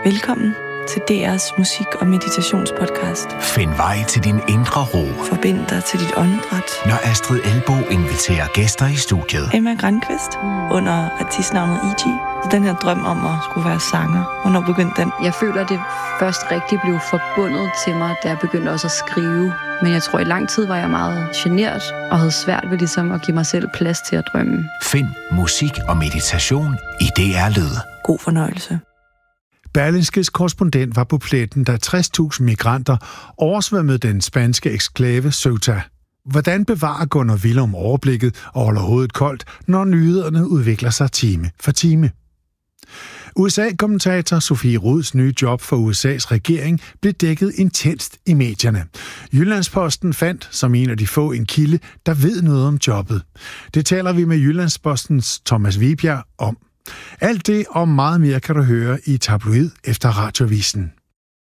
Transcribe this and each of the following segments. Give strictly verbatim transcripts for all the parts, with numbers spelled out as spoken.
Velkommen til D R's musik- og meditationspodcast. Find vej til din indre ro. Forbind dig til dit åndedræt. Når Astrid Elbo inviterer gæster i studiet. Emma Grandqvist mm. under artistnavnet E G. Den her drøm om at skulle være sanger. Hvornår begyndte den? Jeg føler, at det først rigtig blev forbundet til mig, da jeg begyndte også at skrive. Men jeg tror, i lang tid var jeg meget genert og havde svært ved ligesom at give mig selv plads til at drømme. Find musik og meditation i D R Lyd. God fornøjelse. Berlingskes korrespondent var på pletten, da tres tusind migranter oversvømmede den spanske eksklave Ceuta. Hvordan bevarer Gunnar Willum overblikket og holder hovedet koldt, når nyhederne udvikler sig time for time? U S A-kommentator Sofie Ruds nye job for U S A's regering blev dækket intenst i medierne. Jyllandsposten fandt som en af de få en kilde, der ved noget om jobbet. Det taler vi med Jyllandspostens Thomas Vibjerg om. Alt det og meget mere kan du høre i Tabloid efter Radioavisen.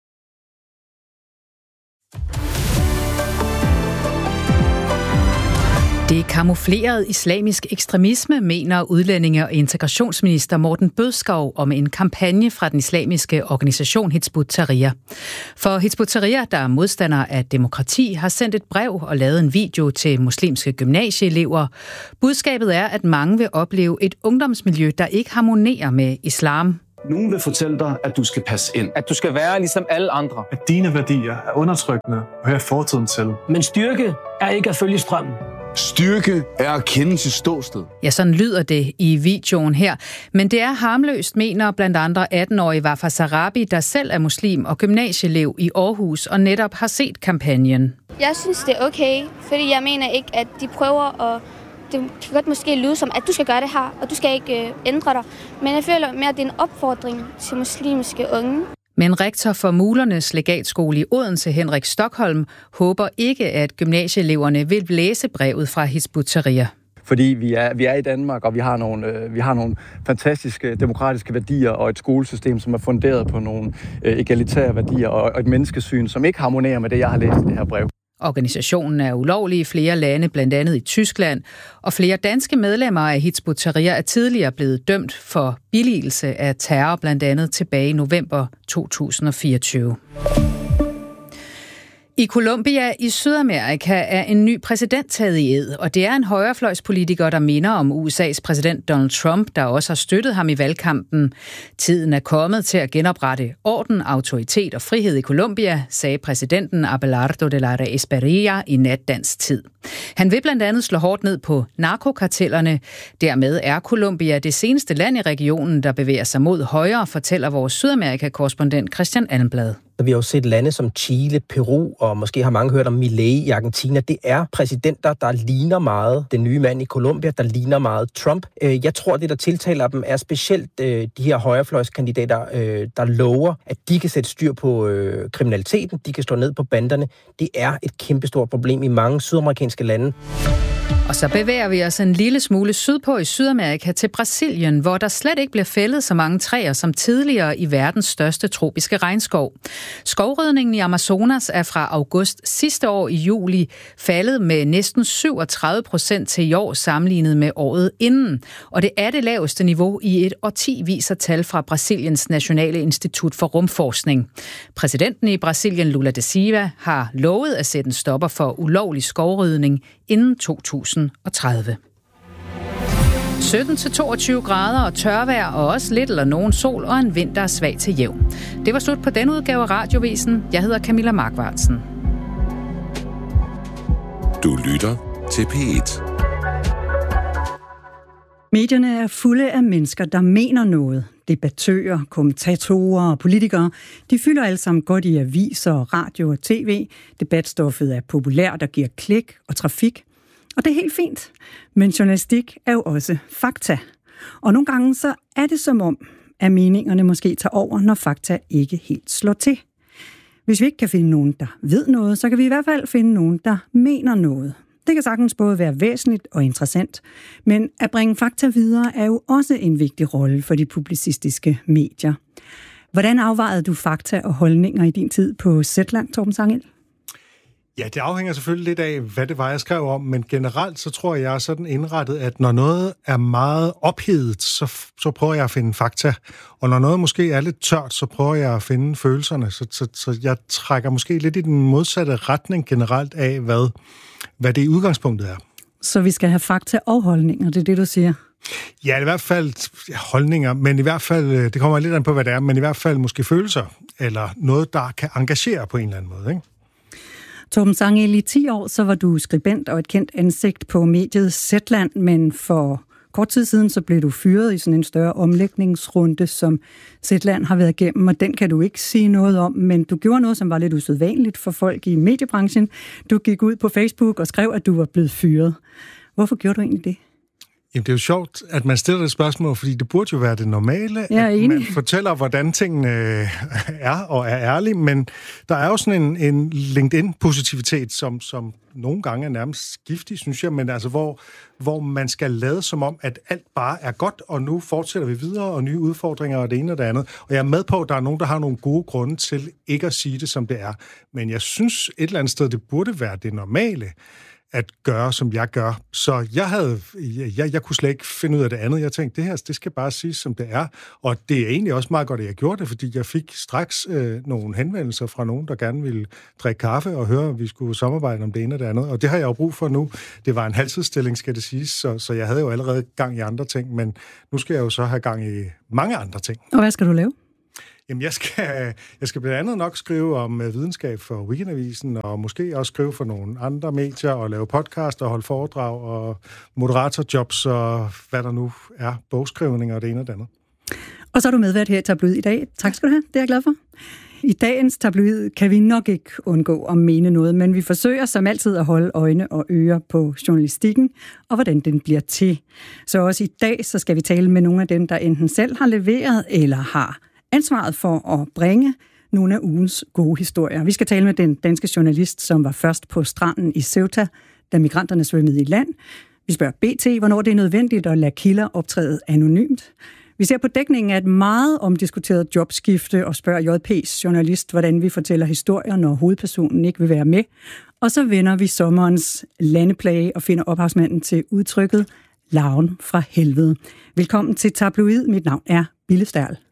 Det er kamufleret islamisk ekstremisme, mener udlændinge- og integrationsminister Morten Bødskov om en kampagne fra den islamiske organisation Hizb ut-Tahrir. For Hizb ut-Tahrir, der er modstander af demokrati, har sendt et brev og lavet en video til muslimske gymnasieelever. Budskabet er, at mange vil opleve et ungdomsmiljø, der ikke harmonerer med islam. Nogen vil fortælle dig, at du skal passe ind. At du skal være ligesom alle andre. At dine værdier er undertrykkende og hører fortiden til. Men styrke er ikke at følge strømmen. Styrke er at kende sit ståsted. Ja, sådan lyder det i videoen her. Men det er harmløst, mener blandt andre atten-årige Wafa Sarabi, der selv er muslim og gymnasieelev i Aarhus og netop har set kampagnen. Jeg synes, det er okay, fordi jeg mener ikke, at de prøver at... Det kan godt måske lyde som, at du skal gøre det her, og du skal ikke øh, ændre dig. Men jeg føler mere, at det er en opfordring til muslimske unge. Men rektor for Mulernes Legatskole i Odense, Henrik Stockholm, håber ikke, at gymnasieeleverne vil læse brevet fra Hizb ut-Tahrir. Fordi vi er, vi er i Danmark, og vi har, nogle, øh, vi har nogle fantastiske demokratiske værdier og et skolesystem, som er funderet på nogle øh, egalitære værdier og, og et menneskesyn, som ikke harmonerer med det, jeg har læst i det her brev. Organisationen er ulovlig i flere lande, blandt andet i Tyskland, og flere danske medlemmer af Hizb ut-Tahrir er tidligere blevet dømt for billigelse af terror, blandt andet tilbage i november to tusind og fireogtyve. I Colombia i Sydamerika er en ny præsident taget i ed, og det er en højrefløjspolitiker, der minder om U S A's præsident Donald Trump, der også har støttet ham i valgkampen. Tiden er kommet til at genoprette orden, autoritet og frihed i Colombia, sagde præsidenten Abelardo de la Espriella i natdansk tid. Han vil blandt andet slå hårdt ned på narkokartellerne. Dermed er Colombia det seneste land i regionen, der bevæger sig mod højre, fortæller vores Sydamerika-korrespondent Christian Allenblad. Vi har jo set lande som Chile, Peru og måske har mange hørt om Milei i Argentina. Det er præsidenter, der ligner meget den nye mand i Colombia, der ligner meget Trump. Jeg tror, det der tiltaler dem er specielt de her højrefløjskandidater, der lover, at de kan sætte styr på kriminaliteten, de kan slå ned på banderne. Det er et kæmpestort problem i mange sydamerikanske lande. Og så bevæger vi os en lille smule sydpå i Sydamerika til Brasilien, hvor der slet ikke bliver fældet så mange træer som tidligere i verdens største tropiske regnskov. Skovrydningen i Amazonas er fra august sidste år i juli faldet med næsten syvogtredive procent til i år sammenlignet med året inden. Og det er det laveste niveau i et årti, viser tal fra Brasiliens Nationale Institut for Rumforskning. Præsidenten i Brasilien, Lula da Silva, har lovet at sætte en stopper for ulovlig skovrydning inden to tusind og tredive. sytten til toogtyve grader og tørvejr og også lidt eller nogen sol og en vind, der er svag til jævn. Det var slut på denne udgave af Radiovisen. Jeg hedder Camilla Markvartsen. Du lytter til P et. Medierne er fulde af mennesker, der mener noget. Debattører, kommentatorer og politikere, de fylder alle sammen godt i aviser, radio og tv. Debatstoffet er populært og giver klik og trafik. Og det er helt fint. Men journalistik er jo også fakta. Og nogle gange så er det som om, at meningerne måske tager over, når fakta ikke helt slår til. Hvis vi ikke kan finde nogen, der ved noget, så kan vi i hvert fald finde nogen, der mener noget. Det kan sagtens både være væsentligt og interessant, men at bringe fakta videre er jo også en vigtig rolle for de publicistiske medier. Hvordan afvejede du fakta og holdninger i din tid på Zetland, Torben Sangel? Ja, det afhænger selvfølgelig lidt af, hvad det var, jeg skrev om, men generelt så tror jeg, jeg er sådan indrettet, at når noget er meget ophedet, så, så prøver jeg at finde fakta, og når noget måske er lidt tørt, så prøver jeg at finde følelserne, så, så, så jeg trækker måske lidt i den modsatte retning generelt af, hvad, hvad det i udgangspunktet er. Så vi skal have fakta og holdninger, det er det, du siger? Ja, i hvert fald holdninger, men i hvert fald, det kommer lidt an på, hvad det er, men i hvert fald måske følelser, eller noget, der kan engagere på en eller anden måde, ikke? Torben Sangel, i ti år, så var du skribent og et kendt ansigt på mediet Zetland, men for kort tid siden, så blev du fyret i sådan en større omlægningsrunde, som Zetland har været igennem, og den kan du ikke sige noget om, men du gjorde noget, som var lidt usædvanligt for folk i mediebranchen. Du gik ud på Facebook og skrev, at du var blevet fyret. Hvorfor gjorde du egentlig det? Jamen, det er jo sjovt, at man stiller et spørgsmål, fordi det burde jo være det normale, at enig. Man fortæller, hvordan tingene er og er ærlige, men der er jo sådan en, en LinkedIn-positivitet, som, som nogle gange er nærmest giftig, synes jeg, men altså, hvor, hvor man skal lade som om, at alt bare er godt, og nu fortsætter vi videre, og nye udfordringer og det ene og det andet. Og jeg er med på, at der er nogen, der har nogle gode grunde til ikke at sige det, som det er. Men jeg synes et eller andet sted, det burde være det normale, at gøre, som jeg gør. Så jeg havde, jeg, jeg kunne slet ikke finde ud af det andet. Jeg tænkte, det her, det skal bare siges, som det er. Og det er egentlig også meget godt, at jeg gjorde det, fordi jeg fik straks øh, nogle henvendelser fra nogen, der gerne ville drikke kaffe og høre, at vi skulle samarbejde om det ene og det andet. Og det har jeg jo brug for nu. Det var en halvtidsstilling, skal det siges, så, så jeg havde jo allerede gang i andre ting, men nu skal jeg jo så have gang i mange andre ting. Og hvad skal du lave? Jamen, jeg skal, jeg skal blandt andet nok skrive om videnskab for Weekendavisen, og måske også skrive for nogle andre medier, og lave podcast, og holde foredrag, og moderatorjobs, og hvad der nu er, bogskrivning og det ene og det andet. Og så er du medvært her i Tabloid i dag. Tak skal du have, det er jeg glad for. I dagens Tabloid kan vi nok ikke undgå at mene noget, men vi forsøger som altid at holde øjne og ører på journalistikken, og hvordan den bliver til. Så også i dag så skal vi tale med nogle af dem, der enten selv har leveret, eller har ansvaret for at bringe nogle af ugens gode historier. Vi skal tale med den danske journalist, som var først på stranden i Ceuta, da migranterne svømmede i land. Vi spørger B T, hvornår det er nødvendigt at lade kilder optræde anonymt. Vi ser på dækningen af et meget omdiskuteret jobskifte og spørger J P's journalist, hvordan vi fortæller historier, når hovedpersonen ikke vil være med. Og så vender vi sommerens landeplage og finder ophavsmanden til udtrykket larven fra helvede. Velkommen til Tabloid. Mit navn er Bille Stærl.